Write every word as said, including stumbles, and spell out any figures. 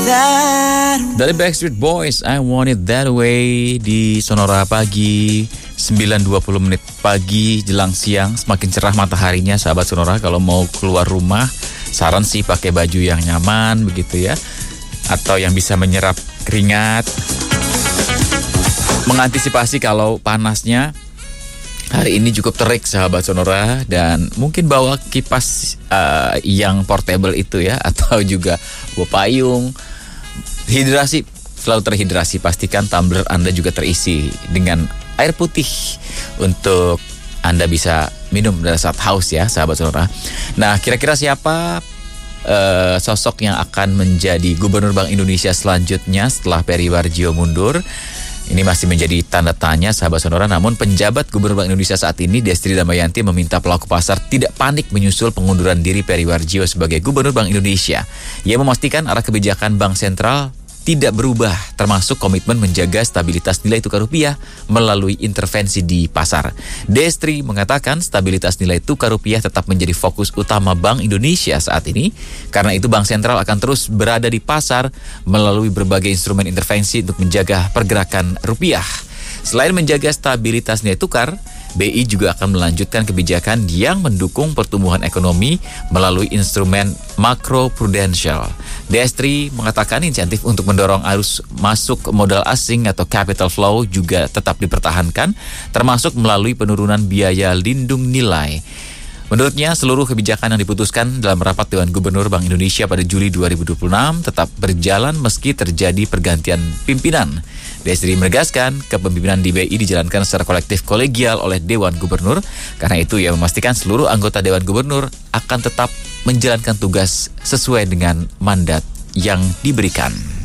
Dari Backstreet Boys, I Want It That Way di Sonora Pagi, sembilan dua puluh menit pagi jelang siang. Semakin cerah mataharinya, sahabat Sonora. Kalau mau keluar rumah, saran sih pakai baju yang nyaman begitu ya, atau yang bisa menyerap keringat. Mengantisipasi kalau panasnya hari ini cukup terik, sahabat Sonora, dan mungkin bawa kipas uh, yang portable itu ya, atau juga bawa payung. Hidrasi, selalu terhidrasi. Pastikan tumbler Anda juga terisi dengan air putih untuk Anda bisa minum pada saat haus ya, sahabat Sonora. Nah, kira-kira siapa uh, sosok yang akan menjadi Gubernur Bank Indonesia selanjutnya setelah Peri Warjio mundur? Ini masih menjadi tanda tanya, sahabat Sonora. Namun penjabat Gubernur Bank Indonesia saat ini, Destri Damayanti, meminta pelaku pasar tidak panik menyusul pengunduran diri Peri Warjio sebagai Gubernur Bank Indonesia. Ia memastikan arah kebijakan Bank Sentral tidak berubah, termasuk komitmen menjaga stabilitas nilai tukar rupiah melalui intervensi di pasar. Destri mengatakan stabilitas nilai tukar rupiah tetap menjadi fokus utama Bank Indonesia saat ini. Karena itu Bank Sentral akan terus berada di pasar melalui berbagai instrumen intervensi untuk menjaga pergerakan rupiah. Selain menjaga stabilitas nilai tukar, B I juga akan melanjutkan kebijakan yang mendukung pertumbuhan ekonomi melalui instrumen makroprudensial. Destri mengatakan insentif untuk mendorong arus masuk modal asing atau capital flow juga tetap dipertahankan, termasuk melalui penurunan biaya lindung nilai. Menurutnya, seluruh kebijakan yang diputuskan dalam rapat Dewan Gubernur Bank Indonesia pada Juli dua ribu dua puluh enam tetap berjalan meski terjadi pergantian pimpinan. Destri menegaskan kepemimpinan di B I dijalankan secara kolektif kolegial oleh Dewan Gubernur. Karena itu, ia memastikan seluruh anggota Dewan Gubernur akan tetap menjalankan tugas sesuai dengan mandat yang diberikan.